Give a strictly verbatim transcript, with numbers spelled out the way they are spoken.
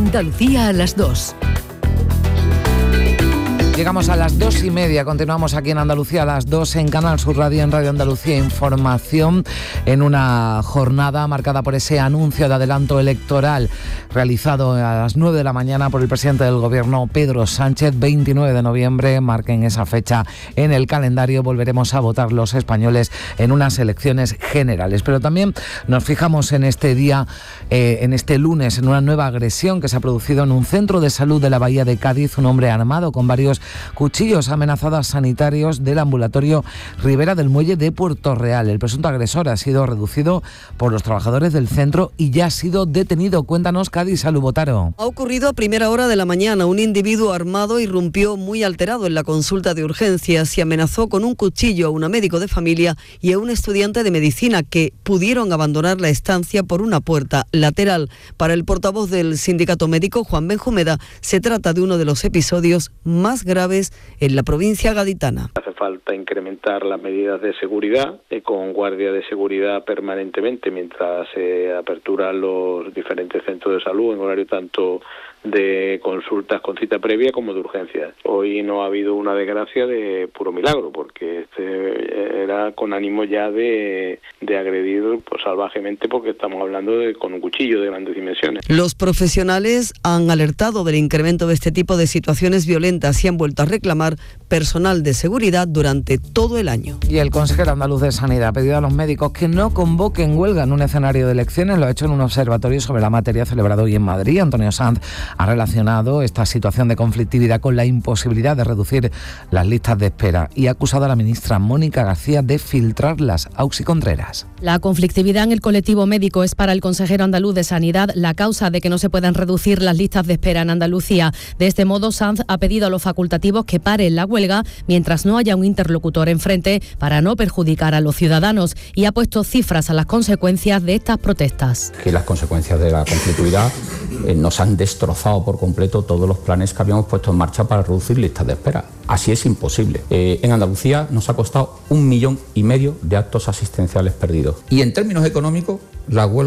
Andalucía a las dos. Llegamos a las dos y media, continuamos aquí en Andalucía a las dos en Canal Sur Radio, en Radio Andalucía Información, en una jornada marcada por ese anuncio de adelanto electoral realizado a las nueve de la mañana por el presidente del Gobierno, Pedro Sánchez. Veintinueve de noviembre, marquen esa fecha en el calendario, volveremos a votar los españoles en unas elecciones generales. Pero también nos fijamos en este día, eh, en este lunes, en una nueva agresión que se ha producido en un centro de salud de la Bahía de Cádiz. Un hombre armado con varios cuchillos ha amenazado a sanitarios del ambulatorio Ribera del Muelle de Puerto Real. El presunto agresor ha sido reducido por los trabajadores del centro y ya ha sido detenido. Cuéntanos, Cádiz, Salud Botaro. Ha ocurrido a primera hora de la mañana. Un individuo armado irrumpió muy alterado en la consulta de urgencias y amenazó con un cuchillo a una médico de familia y a un estudiante de medicina que pudieron abandonar la estancia por una puerta lateral. Para el portavoz del sindicato médico, Juan Benjumeda, se trata de uno de los episodios más graves en la provincia gaditana. Hace falta incrementar las medidas de seguridad eh, con guardia de seguridad permanentemente mientras se eh, aperturan los diferentes centros de salud en horario tanto de consultas con cita previa como de urgencias. Hoy no ha habido una desgracia de puro milagro, porque este era con ánimo ya de, de agredir pues, salvajemente, porque estamos hablando de con un cuchillo de grandes dimensiones. Los profesionales han alertado del incremento de este tipo de situaciones violentas y han vuelto a reclamar personal de seguridad durante todo el año. Y el consejero andaluz de Sanidad ha pedido a los médicos que no convoquen huelga en un escenario de elecciones. Lo ha hecho en un observatorio sobre la materia celebrado hoy en Madrid. Antonio Sanz ha relacionado esta situación de conflictividad con la imposibilidad de reducir las listas de espera y ha acusado a la ministra Mónica García de filtrarlas. Auxi Contreras. La conflictividad en el colectivo médico es para el consejero andaluz de Sanidad la causa de que no se puedan reducir las listas de espera en Andalucía. De este modo, Sanz ha pedido a los facultativos que paren la huelga mientras no haya un interlocutor enfrente para no perjudicar a los ciudadanos y ha puesto cifras a las consecuencias de estas protestas. Que las consecuencias de la conflictividad eh, nos han destrozado por completo todos los planes que habíamos puesto en marcha para reducir listas de espera. Así es imposible. Eh, en Andalucía nos ha costado un millón y medio de actos asistenciales perdidos. Y en términos económicos, la huelga